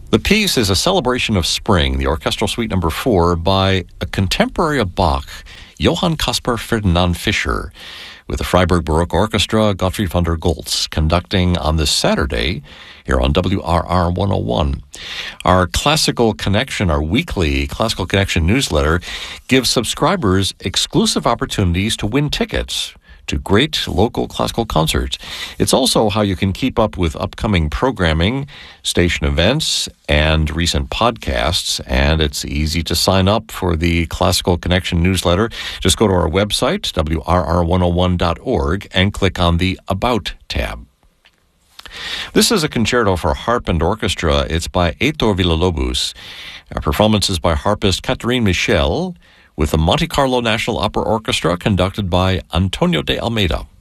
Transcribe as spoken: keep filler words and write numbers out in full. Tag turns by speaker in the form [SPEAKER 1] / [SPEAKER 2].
[SPEAKER 1] The piece is a celebration of spring, the orchestral suite number four, by a contemporary of Bach, Johann Caspar Ferdinand Fischer, with the Freiburg Baroque Orchestra, Gottfried von der Goltz, conducting on this Saturday here on W R R one oh one. Our Classical Connection, our weekly Classical Connection newsletter, gives subscribers exclusive opportunities to win tickets to great local classical concerts. It's also how you can keep up with upcoming programming, station events, and recent podcasts. And it's easy to sign up for the Classical Connection newsletter. Just go to our website, W R R one oh one dot org, and click on the About tab. This is a concerto for harp and orchestra. It's by Heitor Villa-Lobos. Our performance is by harpist Catherine Michel, with the Monte Carlo National Opera Orchestra conducted by Antonio de Almeida.